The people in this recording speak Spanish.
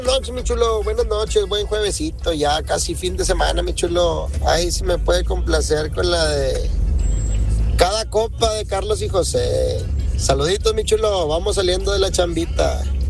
Buenas noches, mi chulo. Buenas noches, buen juevesito. Ya casi fin de semana, mi chulo. Ay, si me puede complacer con la de Cada Copa de Carlos y José. Saluditos, mi chulo. Vamos saliendo de la chambita.